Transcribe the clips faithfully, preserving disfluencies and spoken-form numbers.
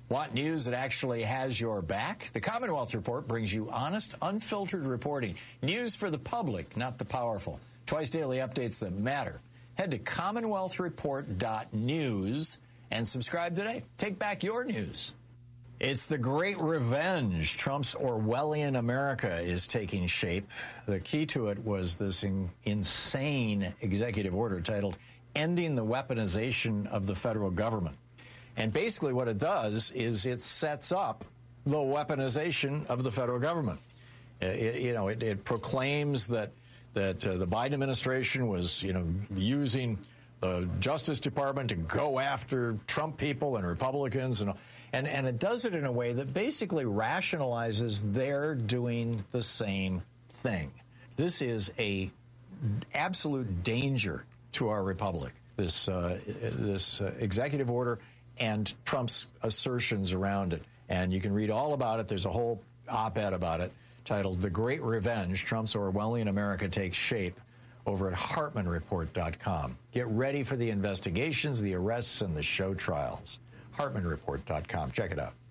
Want news that actually has your back? The Commonwealth Report brings you honest, unfiltered reporting. News for the public, not the powerful. Twice daily updates that matter. Head to commonwealth report dot news and subscribe today. Take back your news. It's the great revenge. Trump's Orwellian America is taking shape. The key to it was this in- insane executive order titled Ending the Weaponization of the Federal Government. And basically what it does is it sets up the weaponization of the federal government. It, you know, it, it proclaims that that uh, the Biden administration was, you know, using the Justice Department to go after Trump people and Republicans, and and and it does it in a way that basically rationalizes they're doing the same thing. This is a absolute danger to our republic. This uh, this uh, executive order and Trump's assertions around it. And you can read all about it. There's a whole op-ed about it titled The Great Revenge, Trump's Orwellian America Takes Shape, over at hartman report dot com. Get ready for the investigations, the arrests, and the show trials. hartman report dot com. Check it out.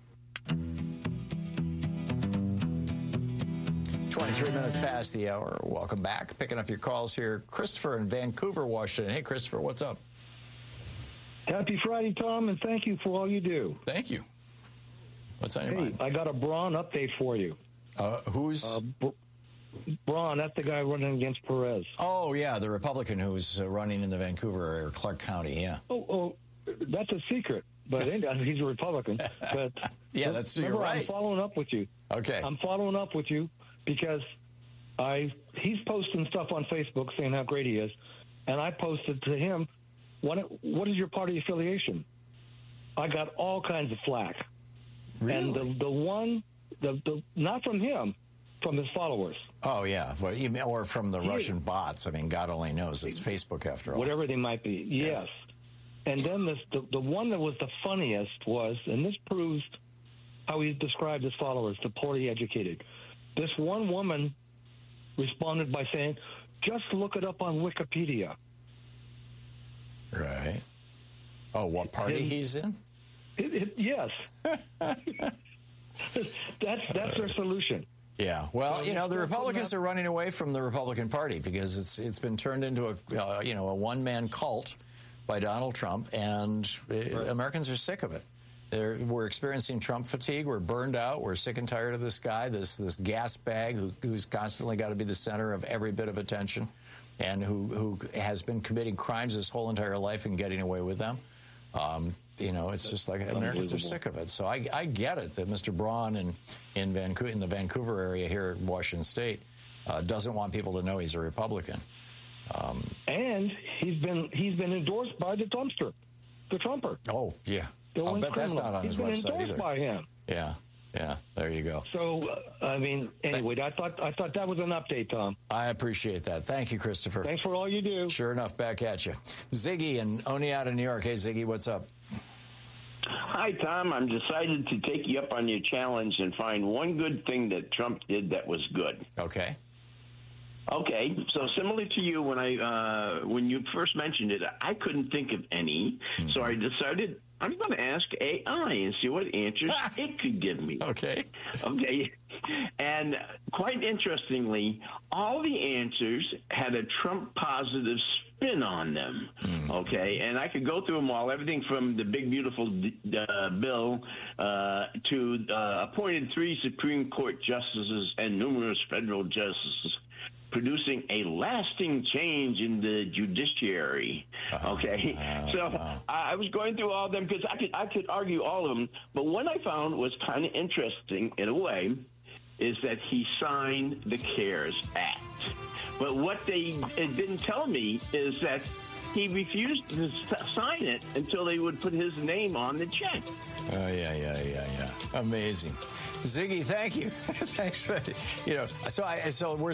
twenty-three minutes past the hour. Welcome back. Picking up your calls here. Christopher in Vancouver, Washington. Hey, Christopher, what's up? Happy Friday, Tom, and thank you for all you do. Thank you. What's on your hey, mind? I got a Braun update for you. Uh, who's? Uh, Br- Braun, that's the guy running against Perez. Oh, yeah, the Republican who's uh, running in the Vancouver area, or Clark County, yeah. Oh, oh that's a secret, but he's a Republican. But yeah, that's remember, you're right. I'm following up with you. Okay. I'm following up with you because I he's posting stuff on Facebook saying how great he is, and I posted to him, what, what is your party affiliation? I got all kinds of flack. Really? And the the one, the, the not from him, from his followers. Oh, yeah. Well, even, or from the he, Russian bots. I mean, God only knows. It's Facebook after all. Whatever they might be. Yes. Yeah. And then this, the, the one that was the funniest was, and this proves how he described his followers, the poorly educated. This one woman responded by saying, just look it up on Wikipedia. Right. Oh, what party and, he's in? It, it, yes. that's that's their solution. Yeah. Well, you know, the Republicans are running away from the Republican Party because it's it's been turned into a uh, you know a one man cult by Donald Trump, and right. Americans are sick of it. They're, we're experiencing Trump fatigue. We're burned out. We're sick and tired of this guy, this this gas bag who, who's constantly got to be the center of every bit of attention, and who who has been committing crimes his whole entire life and getting away with them. Um, you know, it's just like Americans are sick of it. So I, I get it that Mister Braun in in Vancouver, in the Vancouver area here in Washington State, uh, doesn't want people to know he's a Republican. Um, and he's been he's been endorsed by the Trumpster, the Trumper. Oh yeah, I'll bet criminal. that's not on he's his website been endorsed either. By him. Yeah. Yeah, there you go. So, uh, I mean, anyway, I thought I thought that was an update, Tom. I appreciate that. Thank you, Christopher. Thanks for all you do. Sure enough, back at you. Ziggy in Oneonta, New York. Hey, Ziggy, what's up? Hi, Tom. I'm decided to take you up on your challenge and find one good thing that Trump did that was good. Okay. Okay, so similar to you, when I uh, when you first mentioned it, I couldn't think of any, mm-hmm. so I decided I'm going to ask A I and see what answers it could give me. Okay. Okay. And quite interestingly, all the answers had a Trump positive spin on them. Mm. Okay. And I could go through them all, everything from the big, beautiful uh, bill uh, to uh, appointed three Supreme Court justices and numerous federal justices, producing a lasting change in the judiciary. Okay, uh, so uh, I was going through all of them because I could I could argue all of them, but one I found was kind of interesting in a way is that he signed the CARES Act. But what they it didn't tell me is that he refused to sign it until they would put his name on the check. Oh, yeah, yeah, yeah, yeah. Amazing. Ziggy, thank you. Thanks for, you know, so I, so we're